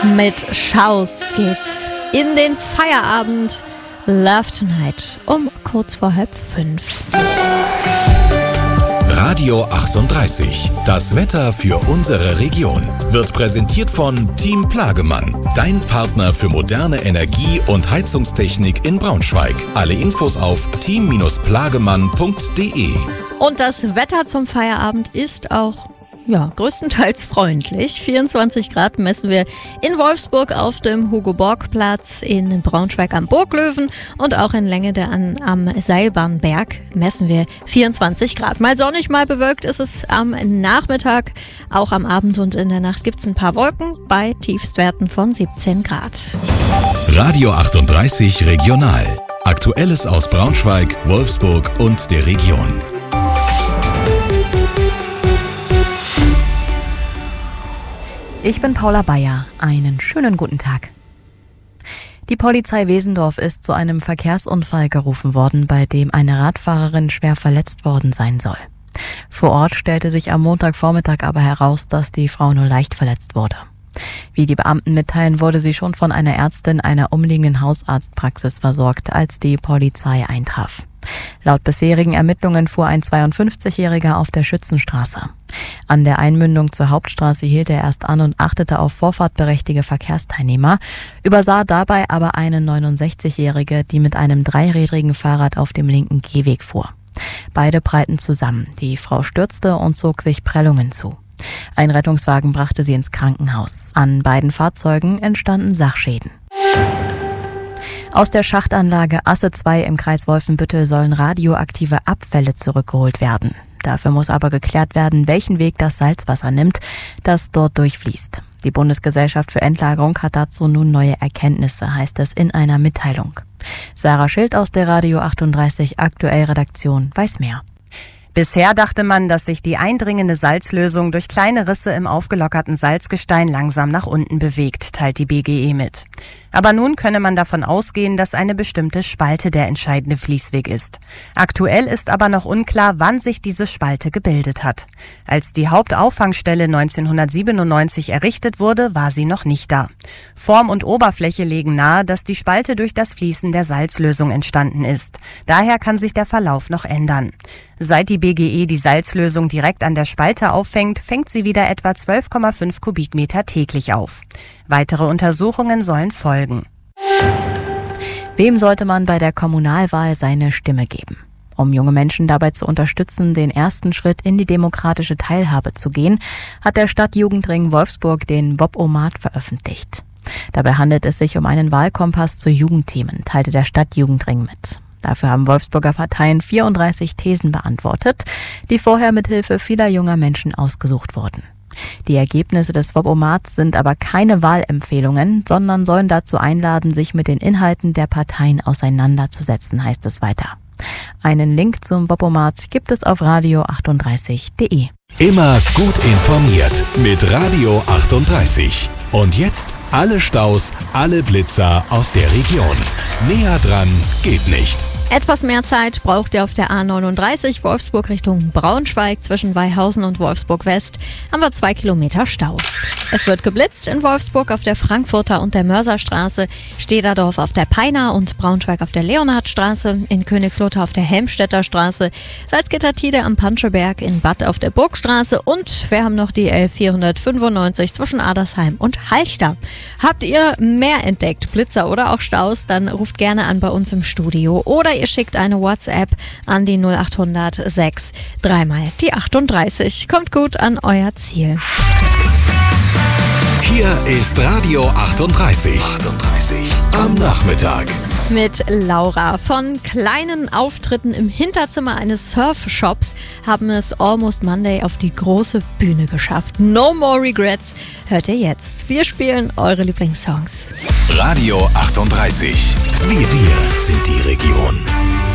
Mit Schaus geht's in den Feierabend. Love Tonight um kurz vor 4:30. Radio 38. Das Wetter für unsere Region wird präsentiert von Team Plagemann, dein Partner für moderne Energie- und Heizungstechnik in Braunschweig. Alle Infos auf team-plagemann.de. Und das Wetter zum Feierabend ist auch größtenteils freundlich. 24 Grad messen wir in Wolfsburg auf dem Hugo-Borg-Platz, in Braunschweig am Burglöwen und auch in Längede am Seilbahnberg messen wir 24 Grad. Mal sonnig, mal bewölkt ist es am Nachmittag. Auch am Abend und in der Nacht gibt es ein paar Wolken bei Tiefstwerten von 17 Grad. Radio 38 Regional. Aktuelles aus Braunschweig, Wolfsburg und der Region. Ich bin Paula Bayer. Einen schönen guten Tag. Die Polizei Wesendorf ist zu einem Verkehrsunfall gerufen worden, bei dem eine Radfahrerin schwer verletzt worden sein soll. Vor Ort stellte sich am Montagvormittag aber heraus, dass die Frau nur leicht verletzt wurde. Wie die Beamten mitteilen, wurde sie schon von einer Ärztin einer umliegenden Hausarztpraxis versorgt, als die Polizei eintraf. Laut bisherigen Ermittlungen fuhr ein 52-Jähriger auf der Schützenstraße. An der Einmündung zur Hauptstraße hielt er erst an und achtete auf vorfahrtberechtigte Verkehrsteilnehmer, übersah dabei aber eine 69-Jährige, die mit einem dreirädrigen Fahrrad auf dem linken Gehweg fuhr. Beide prallten zusammen. Die Frau stürzte und zog sich Prellungen zu. Ein Rettungswagen brachte sie ins Krankenhaus. An beiden Fahrzeugen entstanden Sachschäden. Aus der Schachtanlage Asse 2 im Kreis Wolfenbüttel sollen radioaktive Abfälle zurückgeholt werden. Dafür muss aber geklärt werden, welchen Weg das Salzwasser nimmt, das dort durchfließt. Die Bundesgesellschaft für Endlagerung hat dazu nun neue Erkenntnisse, heißt es in einer Mitteilung. Sarah Schild aus der Radio 38 Aktuell-Redaktion weiß mehr. Bisher dachte man, dass sich die eindringende Salzlösung durch kleine Risse im aufgelockerten Salzgestein langsam nach unten bewegt, teilt die BGE mit. Aber nun könne man davon ausgehen, dass eine bestimmte Spalte der entscheidende Fließweg ist. Aktuell ist aber noch unklar, wann sich diese Spalte gebildet hat. Als die Hauptauffangstelle 1997 errichtet wurde, war sie noch nicht da. Form und Oberfläche legen nahe, dass die Spalte durch das Fließen der Salzlösung entstanden ist. Daher kann sich der Verlauf noch ändern. Seit die BGE die Salzlösung direkt an der Spalte auffängt, fängt sie wieder etwa 12,5 Kubikmeter täglich auf. Weitere Untersuchungen sollen folgen. Wem sollte man bei der Kommunalwahl seine Stimme geben? Um junge Menschen dabei zu unterstützen, den ersten Schritt in die demokratische Teilhabe zu gehen, hat der Stadtjugendring Wolfsburg den WOP-O-Mat veröffentlicht. Dabei handelt es sich um einen Wahlkompass zu Jugendthemen, teilte der Stadtjugendring mit. Dafür haben Wolfsburger Parteien 34 Thesen beantwortet, die vorher mit Hilfe vieler junger Menschen ausgesucht wurden. Die Ergebnisse des WOP-O-Mats sind aber keine Wahlempfehlungen, sondern sollen dazu einladen, sich mit den Inhalten der Parteien auseinanderzusetzen, heißt es weiter. Einen Link zum WOP-O-Mat gibt es auf radio38.de. Immer gut informiert mit Radio 38. Und jetzt alle Staus, alle Blitzer aus der Region. Näher dran geht nicht. Etwas mehr Zeit braucht ihr auf der A39 Wolfsburg Richtung Braunschweig. Zwischen Weihausen und Wolfsburg West haben wir 2 Kilometer Stau. Es wird geblitzt in Wolfsburg auf der Frankfurter und der Mörserstraße, Stederdorf auf der Peiner und Braunschweig auf der Leonhardstraße, in Königslutter auf der Helmstedter Straße, Salzgitter-Tide am Panscheberg, in Bad auf der Burgstraße und wir haben noch die L495 zwischen Adersheim und Halchter. Habt ihr mehr entdeckt, Blitzer oder auch Staus, dann ruft gerne an bei uns im Studio oder ihr schickt eine WhatsApp an die 0800 6 3 mal die 38. Kommt gut an euer Ziel. Hier ist Radio 38. Am Nachmittag. Mit Laura. Von kleinen Auftritten im Hinterzimmer eines Surfshops haben es Almost Monday auf die große Bühne geschafft. No more regrets hört ihr jetzt. Wir spielen eure Lieblingssongs. Radio 38. Wir sind die Region.